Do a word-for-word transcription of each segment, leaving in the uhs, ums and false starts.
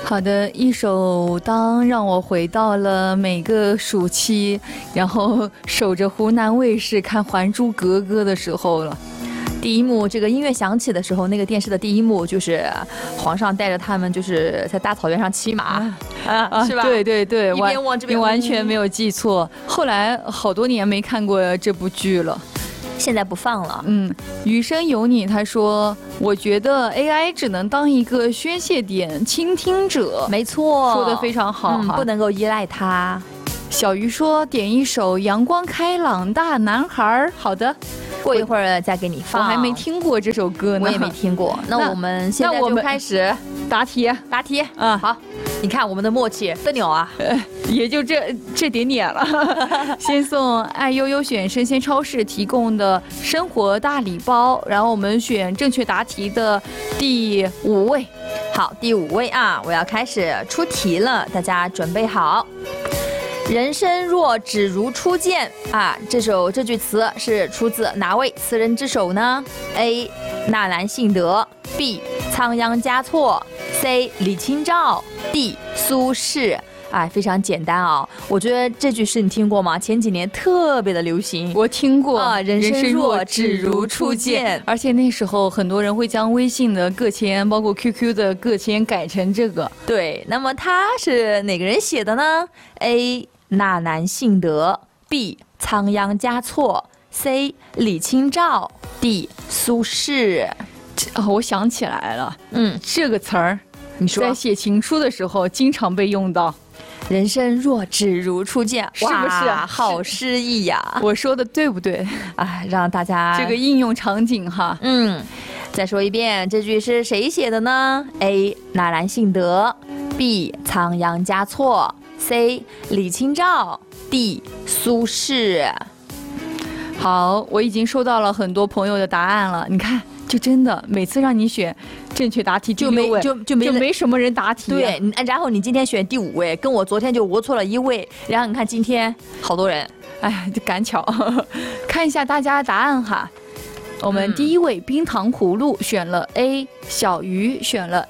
好的，一首当让我回到了每个暑期，然后守着湖南卫视看《还珠格格》的时候了。 第一幕这个音乐响起的时候，那个电视的第一幕就是皇上带着他们就是在大草原上骑马，啊，啊是吧？ 对对对， 一边往这边， 你完全没有记错。后来好多年没看过这部剧了。 现在不放了。 嗯，余生有你，他说，我觉得 A I 只能当一个宣泄点、倾听者。 没错， 说得非常好哈、 嗯，不能够依赖它。 小鱼说，点一首《阳光开朗大男孩》。好的， 过一会儿再给你放。 我还没听过这首歌呢， 我也没听过。那我们现在就开始答题， 答题。 啊， 好，你看我们的默契得牛啊， 呃，也就这这点点了。先送爱悠悠选生鲜超市提供的生活大礼包，然后我们选正确答题的第五位。 好，第五位啊，我要开始出题了，大家准备好。人生若只如初见啊，这首这句词是出自哪位词人之手呢 ？A. 纳兰性德 B. 仓央嘉措 C. 李清照 D. 苏轼。哎，非常简单啊、哦！我觉得这句诗你听过吗？前几年特别的流行。 我听过啊，人生若只如初见。 而且那时候很多人会将微信的个签，包括 Q Q 的个签改成这个。 对，那么它是哪个人写的呢 ？A. 纳兰性德 B. 仓央嘉措 C. 李清照 D. 苏轼。 哦，我想起来了， 嗯， 这个词儿， 你说在写情书的时候经常被用到。 人生若只如初见， 是不是好诗意呀？ 我说的对不对？ 哎，让大家这个应用场景哈， 嗯，再说一遍，这句是谁写的呢 ？A. 纳兰性德 B. 仓央嘉措 C. 李清照 D. 苏轼。 好，我已经收到了很多朋友的答案了，你看。就真的每次让你选正确答题， 就没就就没就没什么人答题、啊。 对，然后你今天选第五位，跟我昨天就我错了一位，然后你看今天好多人， 哎，就赶巧。看一下大家的答案哈。我们第一位冰糖葫芦选了 A， 小鱼选了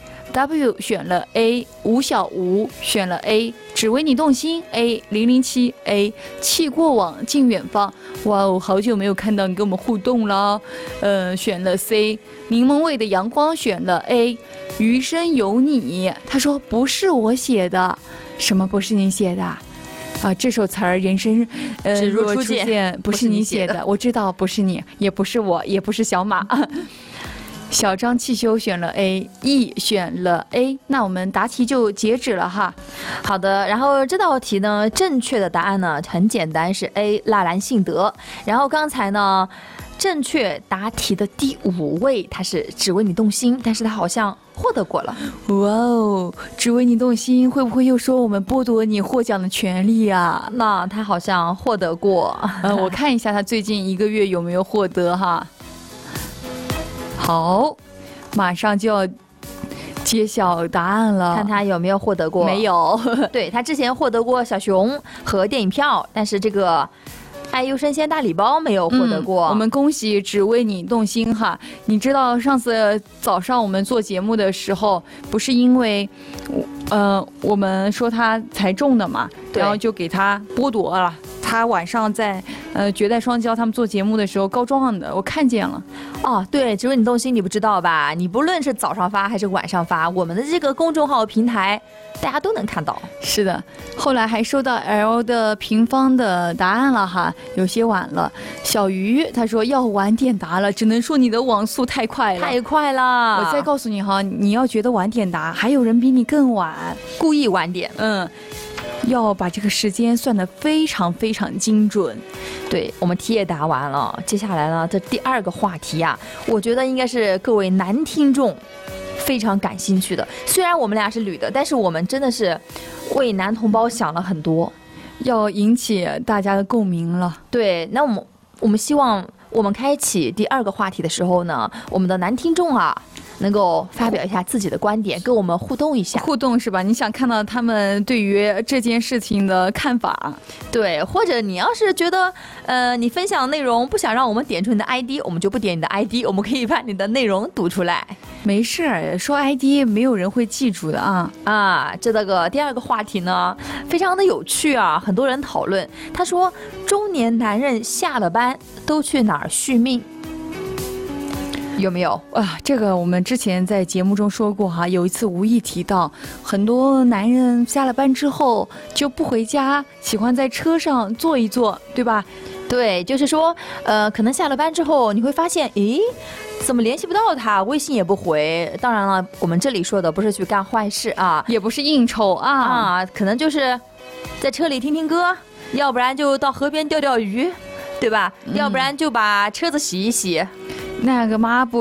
A，W 选了 A， 吴小吴选了 A， 只为你动心 A， 零零七 A， 弃过往近远方。哇哦，好久没有看到你跟我们互动了。呃，选了 C， 柠檬味的阳光选了 A， 余生有你。他说不是我写的，什么不是你写的？啊，这首词儿人生，呃， 只如初见， 不是你写的，我知道不是你，也不是我，也不是小马。小张汽修选了 A，E 选了 A， 那我们答题就截止了哈。 好的，然后这道题呢，正确的答案呢很简单，是 A， 纳兰性德。然后刚才呢，正确答题的第五位他是只为你动心，但是他好像获得过了。 哇哦，只为你动心，会不会又说我们剥夺你获奖的权利啊？ 那他好像获得过。 呃，我看一下他最近一个月有没有获得哈。好，马上就要揭晓答案了， 看他有没有获得过。 没有。 对，他之前获得过小熊和电影票，但是这个爱优生鲜大礼包没有获得过、 嗯、我们恭喜只为你动心哈。你知道上次早上我们做节目的时候，不是因为呃我们说他才中的嘛，然后就给他剥夺了。他晚上在呃绝代双骄他们做节目的时候告状的，我看见了。 哦，对，只为你动心，你不知道吧？你不论是早上发还是晚上发，我们的这个公众号平台大家都能看到。 是的，后来还收到 L 的平方的答案了哈，有些晚了。小鱼他说要晚点答了，只能说你的网速太快了， 太快了。 我再告诉你哈，你要觉得晚点答，还有人比你更晚， 故意晚点。 嗯。要把这个时间算得非常非常精准。 对，我们题也答完了，接下来呢，这第二个话题啊，我觉得应该是各位男听众非常感兴趣的。虽然我们俩是女的，但是我们真的是为男同胞想了很多， 要引起大家的共鸣了。 对，那我们我们希望我们开启第二个话题的时候呢，我们的男听众啊能够发表一下自己的观点，跟我们互动一下。 互动是吧？你想看到他们对于这件事情的看法？ 对，或者你要是觉得，呃，你分享内容不想让我们点出你的 I D， 我们就不点你的 I D， 我们可以把你的内容读出来。 没事儿，说 I D 没有人会记住的啊。 啊，这个第二个话题呢，非常的有趣啊，很多人讨论。他说，中年男人下了班都去哪儿续命？有没有啊？这个我们之前在节目中说过哈，有一次无意提到，很多男人下了班之后就不回家，喜欢在车上坐一坐，对吧？ 对，就是说，呃，可能下了班之后你会发现，诶，怎么联系不到他，微信也不回。当然了，我们这里说的不是去干坏事啊， 也不是应酬啊， 啊，可能就是在车里听听歌，要不然就到河边钓钓鱼，对吧？嗯、要不然就把车子洗一洗。 那个抹布